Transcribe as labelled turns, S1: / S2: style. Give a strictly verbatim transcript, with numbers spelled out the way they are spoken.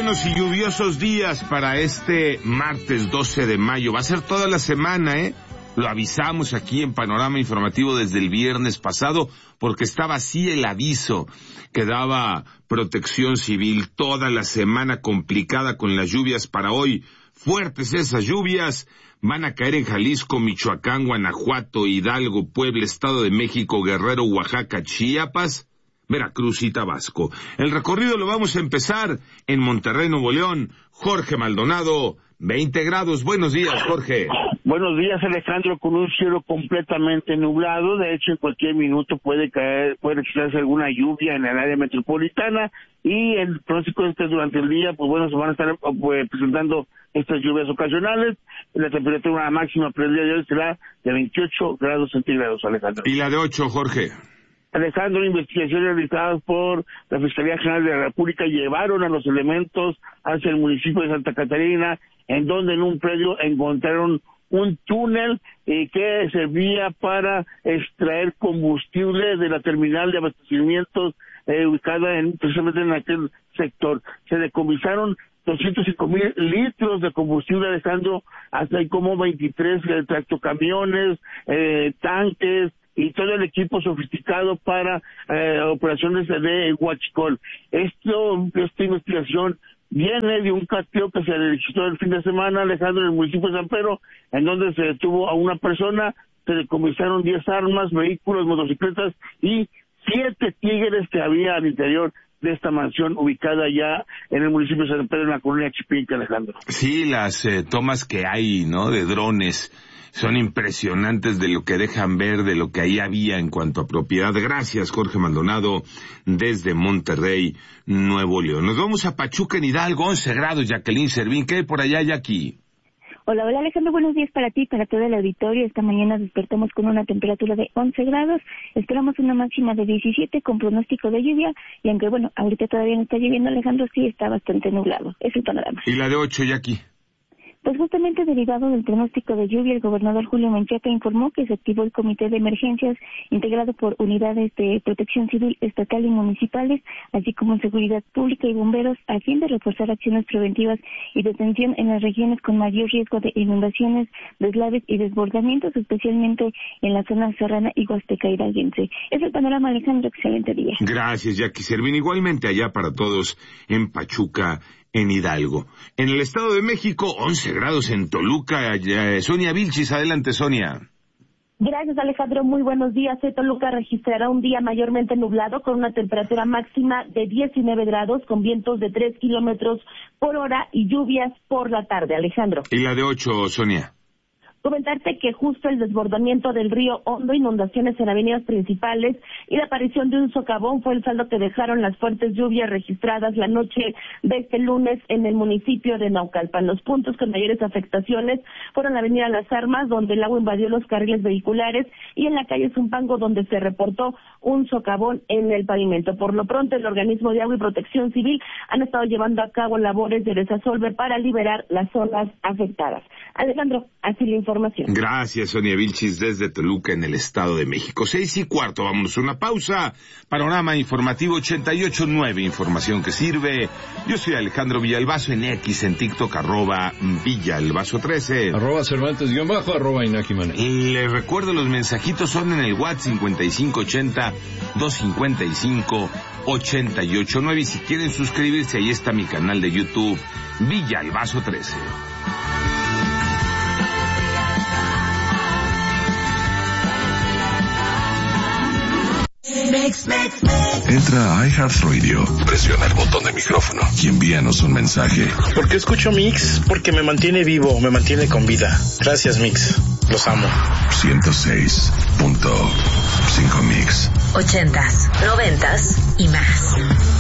S1: buenos y lluviosos días para este martes doce de mayo. Va a ser toda la semana, ¿eh? Lo avisamos aquí en Panorama Informativo desde el viernes pasado, porque estaba así el aviso que daba Protección Civil. Toda la semana complicada con las lluvias para hoy. Fuertes esas lluvias van a caer en Jalisco, Michoacán, Guanajuato, Hidalgo, Puebla, Estado de México, Guerrero, Oaxaca, Chiapas, Veracruz y Tabasco. El recorrido lo vamos a empezar en Monterrey, Nuevo León. Jorge Maldonado, veinte grados. Buenos días, Jorge.
S2: Buenos días, Alejandro, con un cielo completamente nublado. De hecho, en cualquier minuto puede caer, puede registrarse alguna lluvia en el área metropolitana, y el pronóstico este durante el día, pues bueno, se van a estar pues, presentando estas lluvias ocasionales. La temperatura máxima para el día de hoy será de veintiocho grados centígrados, Alejandro.
S1: ¿Y la de ocho, Jorge?
S2: Alejandro, investigaciones realizadas por la Fiscalía General de la República llevaron a los elementos hacia el municipio de Santa Catarina, en donde en un predio encontraron un túnel eh, que servía para extraer combustible de la terminal de abastecimientos eh, ubicada en, precisamente en aquel sector. Se decomisaron doscientos cinco mil litros de combustible, Alejandro, hasta hay como veintitrés eh, tractocamiones, eh, tanques y todo el equipo sofisticado para eh, operaciones de huachicol. Esto, esta investigación viene de un cateo que se registró el fin de semana, Alejandro, en el municipio de San Pedro, en donde se detuvo a una persona, se decomisaron diez armas, vehículos, motocicletas y siete tigres que había al interior de esta mansión ubicada ya en el municipio de San Pedro, en la colonia Chipinque, Alejandro.
S1: Sí, las eh, tomas que hay, ¿no?, de drones son impresionantes de lo que dejan ver, de lo que ahí había en cuanto a propiedad. Gracias, Jorge Maldonado, desde Monterrey, Nuevo León. Nos vamos a Pachuca, en Hidalgo, once grados, Jacqueline Servín. ¿Qué hay por allá, Jackie?
S3: Hola, hola Alejandro, buenos días para ti, para todo el auditorio. Esta mañana despertamos con una temperatura de once grados, esperamos una máxima de diecisiete con pronóstico de lluvia, y aunque bueno, ahorita todavía no está lloviendo, Alejandro, sí está bastante nublado, es el panorama.
S1: ¿Y la de ocho, Jackie?
S3: Pues justamente derivado del pronóstico de lluvia, el gobernador Julio Menchaca informó que se activó el comité de emergencias integrado por unidades de protección civil estatal y municipales, así como seguridad pública y bomberos, a fin de reforzar acciones preventivas y detención en las regiones con mayor riesgo de inundaciones, deslaves y desbordamientos, especialmente en la zona serrana y huasteca hidalguense. Es el panorama, Alejandro, excelente día.
S1: Gracias, Jackie Servín. Igualmente allá para todos en Pachuca, en Hidalgo. En el Estado de México, once grados en Toluca. Eh, Sonia Vilchis, adelante, Sonia.
S4: Gracias, Alejandro. Muy buenos días. Toluca registrará un día mayormente nublado con una temperatura máxima de diecinueve grados, con vientos de tres kilómetros por hora y lluvias por la tarde, Alejandro.
S1: ¿Y la de ocho, Sonia?
S4: Comentarte que justo el desbordamiento del río Hondo, inundaciones en avenidas principales y la aparición de un socavón fue el saldo que dejaron las fuertes lluvias registradas la noche de este lunes en el municipio de Naucalpan. Los puntos con mayores afectaciones fueron la avenida Las Armas, donde el agua invadió los carriles vehiculares, y en la calle Zumpango, donde se reportó un socavón en el pavimento. Por lo pronto, el organismo de agua y protección civil han estado llevando a cabo labores de desasolve para liberar las zonas afectadas. Alejandro, así la información.
S1: Gracias, Sonia Vilchis, desde Toluca, en el Estado de México. Seis y cuarto, vámonos a una pausa. Panorama Informativo ochenta y ocho nueve, información que sirve. Yo soy Alejandro Villalbazo, en X, en TikTok, arroba Villalbazo trece.
S5: Arroba Cervantes, guión bajo, arroba Inaki Mané.
S1: Les recuerdo, los mensajitos son en el WhatsApp cincuenta y cinco ochenta, doscientos cincuenta y cinco, ochenta y ocho nueve. Y si quieren suscribirse, ahí está mi canal de YouTube, Villalbazo trece.
S6: Entra a iHeartRadio, presiona el botón de micrófono y envíanos un mensaje.
S7: ¿Por qué escucho Mix? Porque me mantiene vivo, me mantiene con vida. Gracias, Mix. Los amo.
S6: ciento seis punto cinco Mix.
S8: Ochentas, noventas y más.